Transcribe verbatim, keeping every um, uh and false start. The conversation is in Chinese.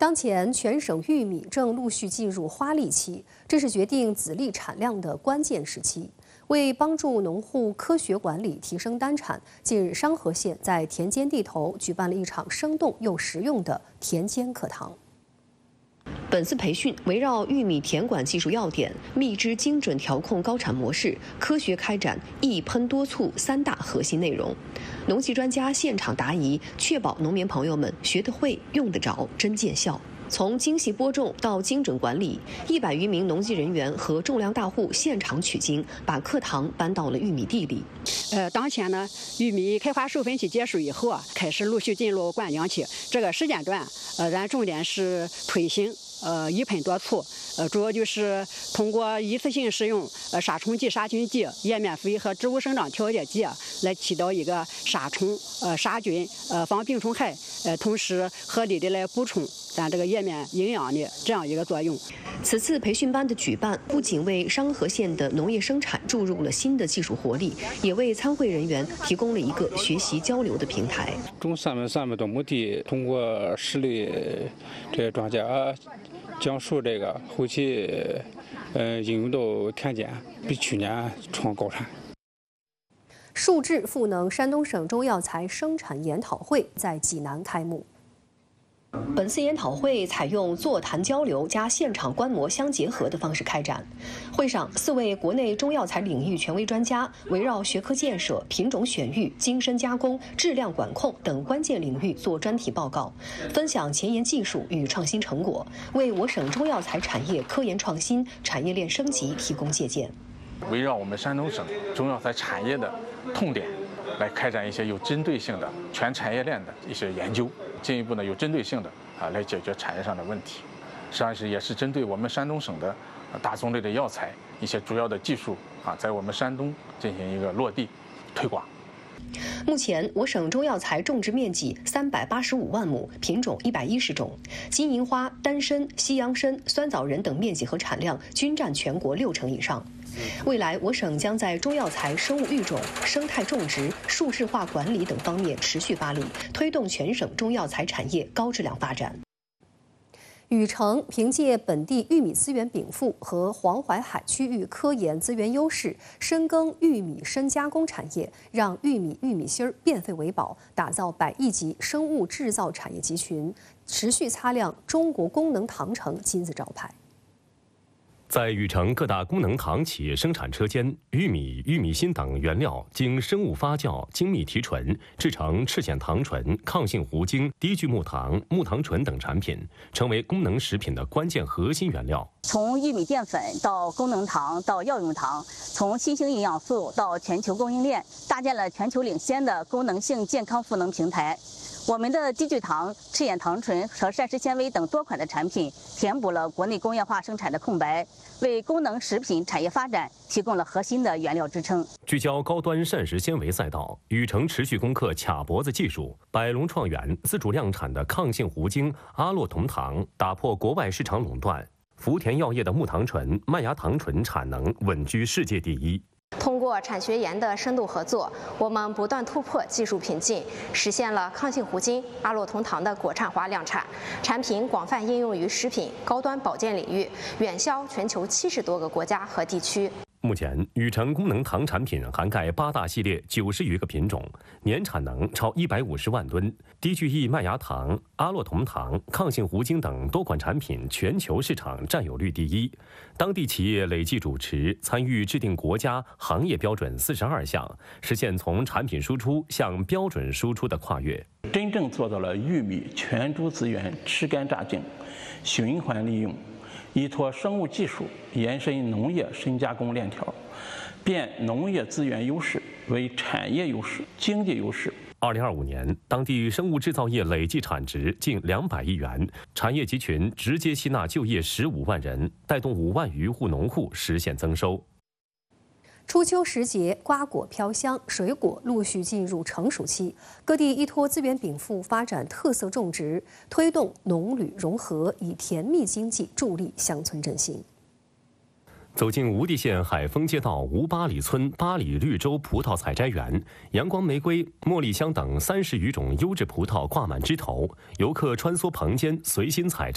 当前全省玉米正陆续进入花粒期，这是决定籽粒产量的关键时期。为帮助农户科学管理、提升单产，近日商河县在田间地头举办了一场生动又实用的田间课堂。 本次培训围绕玉米田管技术要点、蜜汁精准调控高产模式，科学开展一喷多促三大核心内容。农技专家现场答疑，确保农民朋友们学得会、用得着、真见效。从精细播种到精准管理，一百余名农技人员和种粮大户现场取经，把课堂搬到了玉米地里。 呃，当前呢，玉米开花授粉期结束以后啊，开始陆续进入灌浆期。这个时间段，呃，咱重点是推行。 呃，一喷多促，呃，主要就是通过一次性使用呃杀虫剂、杀菌剂、叶面肥和植物生长调节剂啊，来起到一个杀虫、呃杀菌、呃防病虫害，呃同时合理的来补充咱这个叶面营养的这样一个作用。 此次培训班的举办，不仅为商河县的农业生产注入了新的技术活力，也为参会人员提供了一个学习交流的平台。 种三万三百多亩地，通过实力这些专家。 讲述这个后期，呃，应用到田间，比去年创高产。 数智赋能山东省中药材生产研讨会在济南开幕。 本次研讨会采用座谈交流加现场观摩相结合的方式开展。会上，四位国内中药材领域权威专家围绕学科建设、品种选育、精深加工、质量管控等关键领域做专题报告，分享前沿技术与创新成果，为我省中药材产业科研创新、产业链升级提供借鉴。 围绕我们山东省中药材产业的痛点，来开展一些有针对性的全产业链的一些研究。 进一步呢，有针对性的啊来解决产业上的问题，实际上是也是针对我们山东省的大宗类的药材一些主要的技术啊，在我们山东进行一个落地推广。 目前，我省中药材种植面积三百八十五万亩，品种一百一十种，金银花、丹参、西洋参、酸枣仁等面积和产量均占全国六成以上。 未来，我省将在中药材生物育种、生态种植、数字化管理等方面持续发力，推动全省中药材产业高质量发展。禹城凭借本地玉米资源禀赋和黄淮海区域科研资源优势，深耕玉米深加工产业，让玉米、玉米芯儿变废为宝，打造百亿级生物制造产业集群，持续擦亮中国功能糖城金字招牌。 在禹城各大功能糖企业生产车间，玉米、玉米芯等原料经生物发酵、精密提纯，制成赤藓糖醇、抗性糊精、低聚木糖、木糖醇等产品，成为功能食品的关键核心原料。 从玉米淀粉到功能糖到药用糖，从新型营养素到全球供应链，搭建了全球领先的功能性健康赋能平台。 我们的低聚糖、赤藓糖醇和膳食纤维等多款的产品，填补了国内工业化生产的空白，为功能食品产业发展提供了核心的原料支撑。 聚焦高端膳食纤维赛道，禹城持续攻克卡脖子技术，百龙创源自主量产的抗性糊精阿洛酮糖，打破国外市场垄断。福田药业的木糖醇、麦芽糖醇产能稳居世界第一。 通过产学研的深度合作，我们不断突破技术瓶颈，实现了抗性糊精、阿洛酮糖的国产化量产，产品广泛应用于食品、高端保健领域，远销全球七十多个国家和地区。 目前，禹城功能糖产品涵盖八大系列九十余个品种，年产能超一百五十万吨。低聚乙麦芽糖、阿洛酮糖、抗性糊精等多款产品全球市场占有率第一。当地企业累计主持参与制定国家行业标准四十二项，实现从产品输出向标准输出的跨越， 真正做到了玉米全株资源吃干榨净、循环利用。 依托生物技术延伸农业深加工链条，变农业资源优势为产业优势、经济优势。 二零二五年，当地生物制造业累计产值近两百亿元，产业集群直接吸纳就业十五万人，带动五万余户农户实现增收。 初秋时节，瓜果飘香，水果陆续进入成熟期。各地依托资源禀赋，发展特色种植，推动农旅融合，以甜蜜经济助力乡村振兴。 走进无地县海丰街道吴八里村八里绿洲葡萄采摘园，阳光玫瑰、茉莉香等三十余种优质葡萄挂满枝头，游客穿梭棚间，随心采摘。